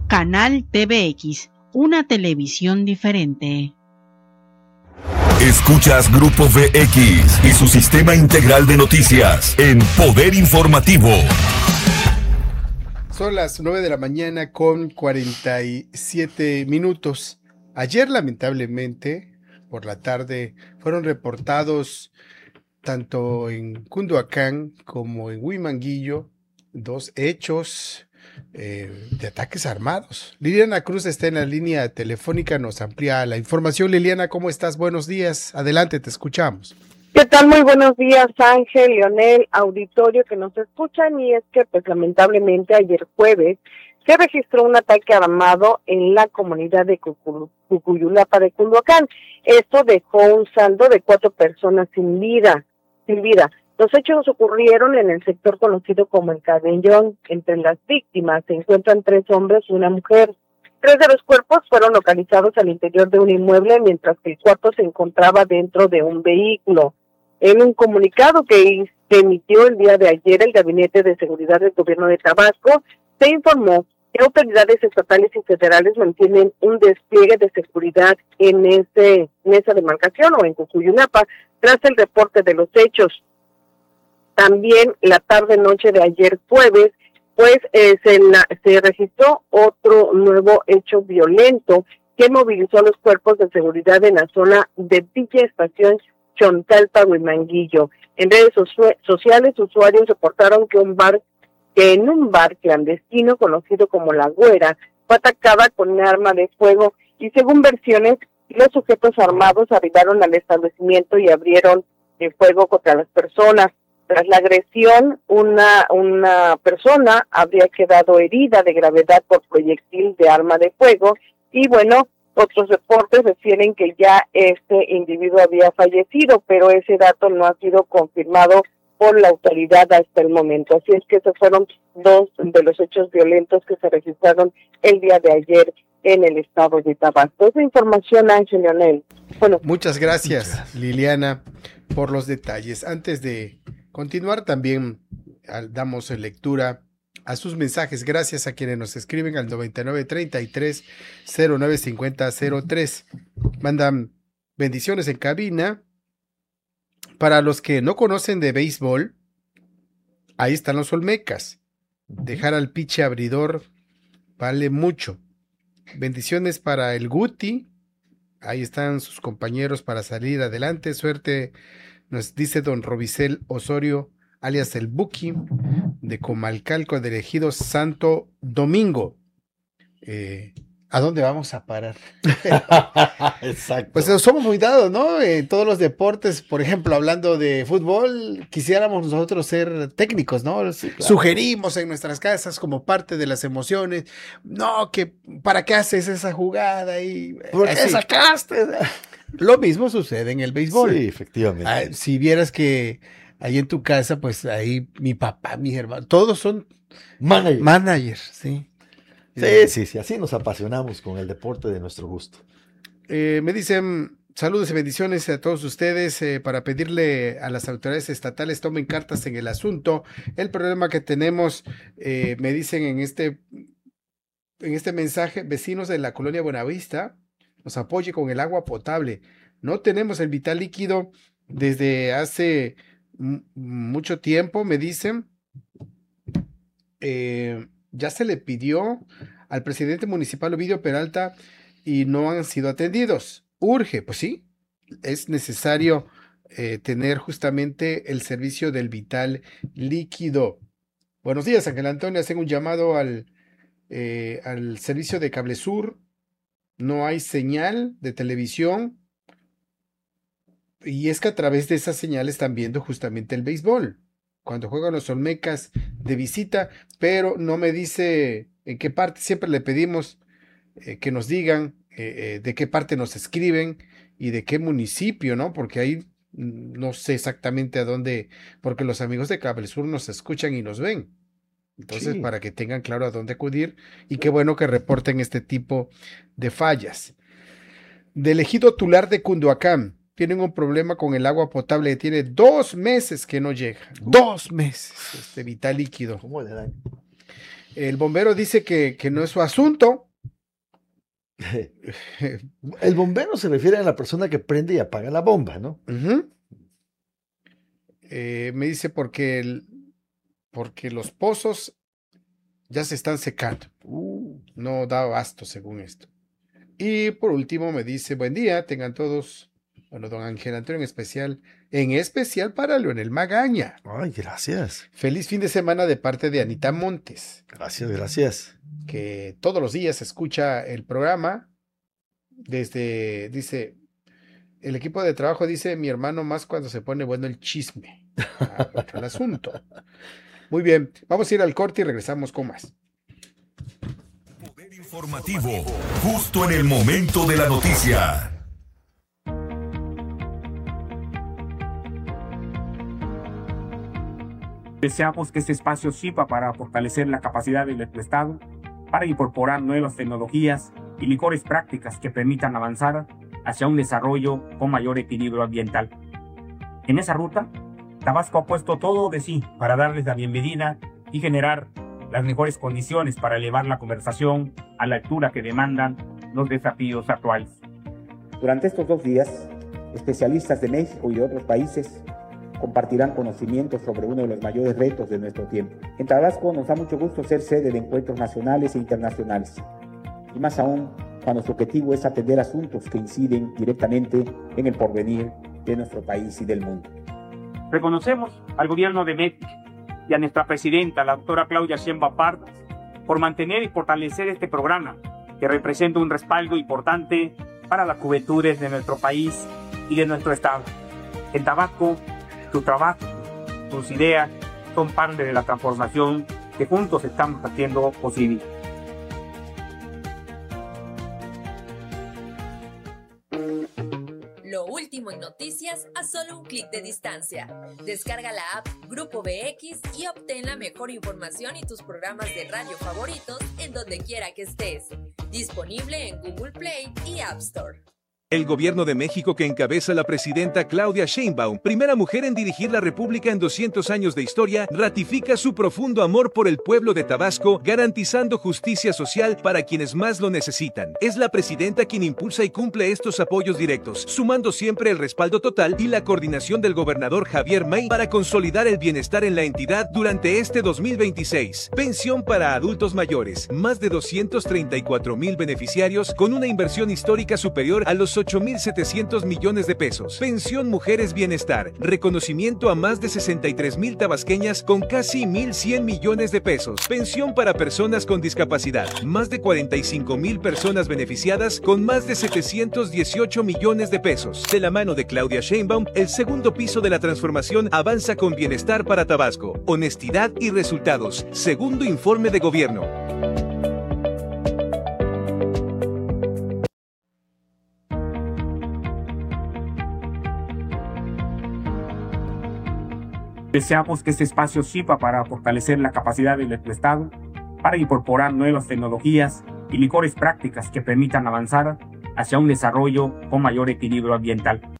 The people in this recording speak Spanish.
Canal TVX, una televisión diferente. Escuchas Grupo VX y su sistema integral de noticias en Poder Informativo. Son las 9 de la mañana con 47 minutos. Ayer, lamentablemente, por la tarde, fueron reportados tanto en Cunduacán como en Huimanguillo 2 hechos de ataques armados. Liliana Cruz está en la línea telefónica, nos amplía la información. Liliana, ¿cómo estás? Buenos días. Adelante, te escuchamos. ¿Qué tal? Muy buenos días, Ángel, Leonel, auditorio que nos escuchan. Y es que, pues, lamentablemente, ayer jueves se registró un ataque armado en la comunidad de Cucuyulapa de Cunduacán. Esto dejó un saldo de 4 personas sin vida. Los hechos ocurrieron en el sector conocido como El Cabellón. Entre las víctimas se encuentran 3 hombres y una mujer. 3 de los cuerpos fueron localizados al interior de un inmueble, mientras que el cuarto se encontraba dentro de un vehículo. En un comunicado que emitió el día de ayer el Gabinete de Seguridad del Gobierno de Tabasco, se informó que autoridades estatales y federales mantienen un despliegue de seguridad en esa demarcación o en Cucuyulapa tras el reporte de los hechos. También la tarde-noche de ayer jueves, pues se registró otro nuevo hecho violento que movilizó a los cuerpos de seguridad en la zona de Villa Estación Chontalpa, Huimanguillo. En redes sociales, usuarios reportaron que en un bar clandestino conocido como La Güera fue atacada con un arma de fuego y, según versiones, los sujetos armados arribaron al establecimiento y abrieron fuego contra las personas. Tras la agresión, una persona habría quedado herida de gravedad por proyectil de arma de fuego y, bueno, otros reportes refieren que ya este individuo había fallecido, pero ese dato no ha sido confirmado por la autoridad hasta el momento. Así es que esos fueron 2 de los hechos violentos que se registraron el día de ayer en el estado de Tabasco. Esa información, Ángel, Leonel. Bueno, muchas gracias, Liliana, por los detalles. Antes de continuar, también damos lectura a sus mensajes. Gracias a quienes nos escriben al 9933-095003. Mandan bendiciones en cabina. Para los que no conocen de béisbol, ahí están los Olmecas. Dejar al piche abridor vale mucho. Bendiciones para el Guti. Ahí están sus compañeros para salir adelante. Suerte, nos dice don Robicel Osorio, alias el Buki, de Comalcalco, de Ejido Santo Domingo. ¿A dónde vamos a parar? Exacto. Pues somos muy dados, ¿no? En todos los deportes, por ejemplo, hablando de fútbol, quisiéramos nosotros ser técnicos, ¿no? Sí, claro. Sugerimos en nuestras casas como parte de las emociones, no, que ¿para qué haces esa jugada? Y ¿por qué sacaste? Lo mismo sucede en el béisbol. Sí, efectivamente. Si vieras que ahí en tu casa, pues ahí mi papá, mis hermanos, todos son managers, sí. Sí, así nos apasionamos con el deporte de nuestro gusto. Me dicen saludos y bendiciones a todos ustedes para pedirle a las autoridades estatales tomen cartas en el asunto. El problema que tenemos, me dicen en este mensaje, vecinos de la colonia Buenavista, nos apoye con el agua potable. No tenemos el vital líquido desde hace mucho tiempo, me dicen. Ya se le pidió al presidente municipal Ovidio Peralta y no han sido atendidos. Urge, pues sí, es necesario tener justamente el servicio del vital líquido. Buenos días, Ángel Antonio, hacen un llamado al servicio de Cable Sur. No hay señal de televisión y es que a través de esas señales están viendo justamente el béisbol. Cuando juegan los Olmecas de visita, pero no me dice en qué parte. Siempre le pedimos que nos digan de qué parte nos escriben y de qué municipio, ¿no? Porque ahí no sé exactamente a dónde, porque los amigos de Cable Sur nos escuchan y nos ven. Entonces, sí, para que tengan claro a dónde acudir, y qué bueno que reporten este tipo de fallas. Del ejido Tular de Cunduacán, tienen un problema con el agua potable, tiene 2 meses que no llega. 2 meses, vital líquido. ¿Cómo le dan? El bombero dice que no es su asunto. El bombero se refiere a la persona que prende y apaga la bomba, ¿no? Ujú. Me dice porque los pozos ya se están secando. No da abasto según esto. Y por último me dice, buen día, tengan todos, bueno, don Ángel Antonio en especial para Leonel Magaña. Ay, gracias. Feliz fin de semana de parte de Anita Montes, Gracias. que todos los días escucha el programa dice, el equipo de trabajo dice, mi hermano más cuando se pone bueno el chisme. El asunto. Muy bien, vamos a ir al corte y regresamos con más. Poder informativo, justo en el momento de la noticia. Deseamos que este espacio sirva para fortalecer la capacidad de nuestro Estado, para incorporar nuevas tecnologías y mejores prácticas que permitan avanzar hacia un desarrollo con mayor equilibrio ambiental. En esa ruta, Tabasco ha puesto todo de sí para darles la bienvenida y generar las mejores condiciones para elevar la conversación a la altura que demandan los desafíos actuales. Durante estos 2 días, especialistas de México y de otros países compartirán conocimientos sobre uno de los mayores retos de nuestro tiempo. En Tabasco nos da mucho gusto ser sede de encuentros nacionales e internacionales, y más aún cuando su objetivo es atender asuntos que inciden directamente en el porvenir de nuestro país y del mundo. Reconocemos al gobierno de México y a nuestra presidenta, la doctora Claudia Sheinbaum Pardas, por mantener y fortalecer este programa que representa un respaldo importante para las juventudes de nuestro país y de nuestro estado. En Tabasco, tu trabajo, tus ideas son parte de la transformación que juntos estamos haciendo posible. Lo último en noticias a solo un clic de distancia. Descarga la app Grupo BX y obtén la mejor información y tus programas de radio favoritos en donde quiera que estés. Disponible en Google Play y App Store. El gobierno de México que encabeza la presidenta Claudia Sheinbaum, primera mujer en dirigir la República en 200 años de historia, ratifica su profundo amor por el pueblo de Tabasco, garantizando justicia social para quienes más lo necesitan. Es la presidenta quien impulsa y cumple estos apoyos directos, sumando siempre el respaldo total y la coordinación del gobernador Javier May para consolidar el bienestar en la entidad durante este 2026. Pensión para adultos mayores, más de 234,000 beneficiarios con una inversión histórica superior a los 8,700 millones de pesos. Pensión Mujeres Bienestar, reconocimiento a más de 63,000 tabasqueñas con casi 1,100 millones de pesos. Pensión para personas con discapacidad, más de 45,000 personas beneficiadas con más de 718 millones de pesos. De la mano de Claudia Sheinbaum, el segundo piso de la transformación avanza con bienestar para Tabasco, honestidad y resultados. Segundo informe de gobierno. Deseamos que este espacio sirva para fortalecer la capacidad de nuestro Estado, para incorporar nuevas tecnologías y mejores prácticas que permitan avanzar hacia un desarrollo con mayor equilibrio ambiental.